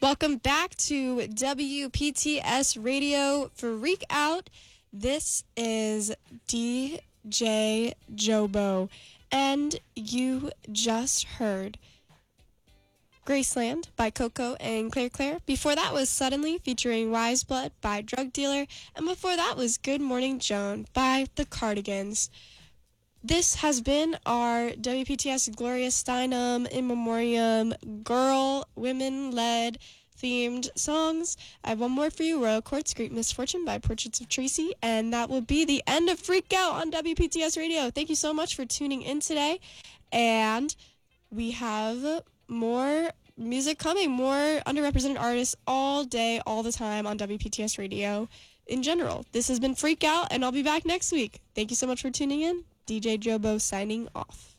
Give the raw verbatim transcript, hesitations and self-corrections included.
Welcome back to W P T S Radio Freak Out. This is D J Jobo, and you just heard Graceland by Coco and Claire Claire. Before that was Suddenly featuring Wise Blood by Drug Dealer, and before that was Good Morning Joan by The Cardigans. This has been our W P T S Gloria Steinem in memoriam girl, women-led themed songs. I have one more for you, Royal Court's Great Misfortune by Portraits of Tracy, and that will be the end of Freak Out on W P T S Radio. Thank you so much for tuning in today, and we have more music coming, more underrepresented artists all day, all the time on W P T S Radio in general. This has been Freak Out, and I'll be back next week. Thank you so much for tuning in. D J Jobo signing off.